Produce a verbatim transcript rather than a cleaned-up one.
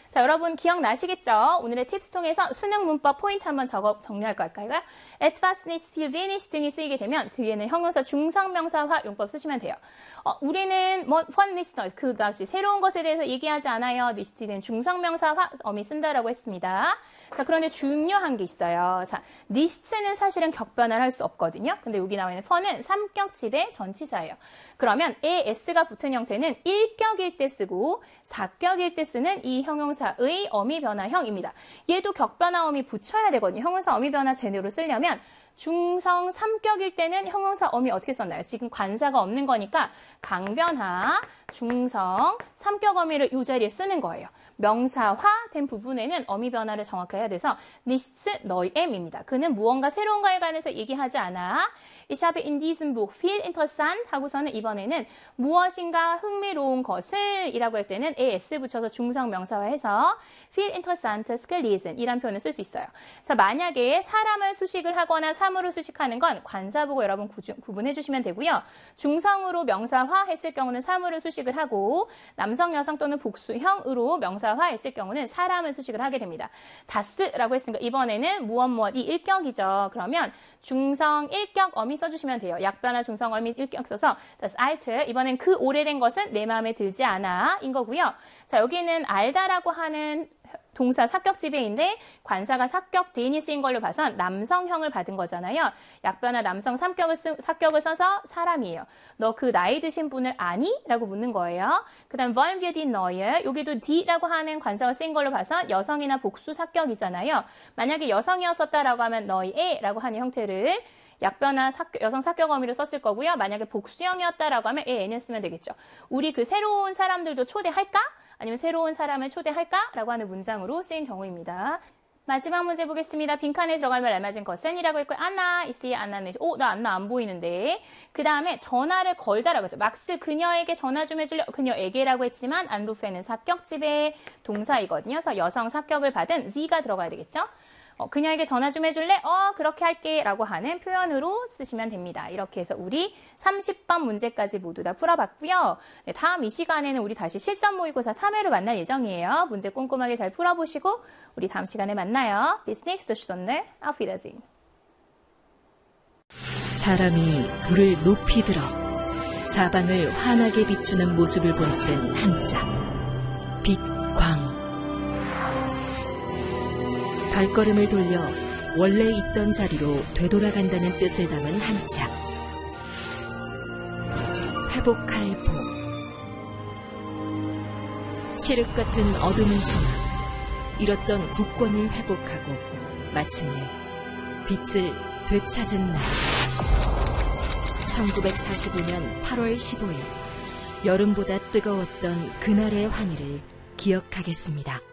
자, 여러분 기억나시겠죠? 오늘의 팁스 통해서 수능 문법 포인트 한번 적어, 정리할 거 할까요? etwas nicht, viel wenig 등이 쓰이게 되면 뒤에는 형용사 중성명사화 용법 쓰시면 돼요. 어, 우리는 뭐 von nicht, 그 당시 새로운 것에 대해서 얘기하지 않아요. nicht는 중성명사화 어미 쓴다라고 했습니다. 자, 그런데 중요한 게 있어요. 자, nicht는 사실은 격변을 할 수 없거든요. 근데 여기 나와 있는 von은 삼격집의 전치사예요. 그러면 es가 붙은 형태는 일격일 때 쓰고 사격일 때 쓰는 이 형용사의 어미 변화형입니다. 얘도 격변화 어미 붙여야 되거든요. 형용사 어미 변화 제대로 쓰려면 중성 삼격일 때는 형용사 어미 어떻게 썼나요? 지금 관사가 없는 거니까 강변화, 중성, 삼격 어미를 이 자리에 쓰는 거예요. 명사화된 부분에는 어미 변화를 정확히 해야 돼서 nicht neuem입니다. 그는 무언가 새로운 거에 관해서 얘기하지 않아. Ich habe in diesem Buch viel interessant 하고서는 이번에는 무엇인가 흥미로운 것을 이라고 할 때는 es 붙여서 중성 명사화해서 viel interessantes gelesen 이란 표현을 쓸 수 있어요. 자, 만약에 사람을 수식을 하거나 사물을 수식하는 건 관사보고 여러분 구, 구분해 주시면 되고요. 중성으로 명사화 했을 경우는 사물을 수식을 하고 남성, 여성 또는 복수형으로 명사화 했을 경우는 사람을 수식을 하게 됩니다. 다스라고 했으니까 이번에는 무엇 무엇이 일격이죠. 그러면 중성 일격 어미 써주시면 돼요. 약변화 중성 어미 일격 써서 das alte 이번엔 그 오래된 것은 내 마음에 들지 않아 인 거고요. 자, 여기는 알다라고 하는 동사 사격지배인데 관사가 사격 대인이 쓰인 걸로 봐선 남성형을 받은 거잖아요. 약변화 남성 삼격을 쓰, 사격을 써서 사람이에요. 너 그 나이 드신 분을 아니? 라고 묻는 거예요. 그 다음 wollen wir die neue 여기도 die라고 하는 관사가 쓰인 걸로 봐선 여성이나 복수 사격이잖아요. 만약에 여성이었었다라고 하면 너희의 라고 하는 형태를 약변화 사격, 여성 사격 어미로 썼을 거고요. 만약에 복수형이었다라고 하면 에는 쓰면 되겠죠. 우리 그 새로운 사람들도 초대할까? 아니면 새로운 사람을 초대할까? 라고 하는 문장으로 쓰인 경우입니다. 마지막 문제 보겠습니다. 빈칸에 들어갈 말 알맞은 것은 이라고 했고요. 안나, 이씨, 안나는, 오, 나 안나 안 보이는데. 그 다음에 전화를 걸다라고 했죠. 막스 그녀에게 전화 좀 해줄려. 그녀에게라고 했지만 안루페는 사격집의 동사이거든요. 그래서 여성 사격을 받은 z가 들어가야 되겠죠. 어, 그녀에게 전화 좀 해줄래? 어, 그렇게 할게 라고 하는 표현으로 쓰시면 됩니다. 이렇게 해서 우리 삼십 번 문제까지 모두 다 풀어봤고요. 네, 다음 이 시간에는 우리 다시 실전 모의고사 삼 회로 만날 예정이에요. 문제 꼼꼼하게 잘 풀어보시고 우리 다음 시간에 만나요. Bis nächste Stunde. Auf Wiedersehen. 사람이 불을 높이 들어 사방을 환하게 비추는 모습을 본 듯 한자. 빛광. 발걸음을 돌려 원래 있던 자리로 되돌아간다는 뜻을 담은 한자. 회복할 복. 칠흑 같은 어둠을 지나 잃었던 국권을 회복하고 마침내 빛을 되찾은 날. 천구백사십오 년 팔월 십오일 여름보다 뜨거웠던 그날의 환희를 기억하겠습니다.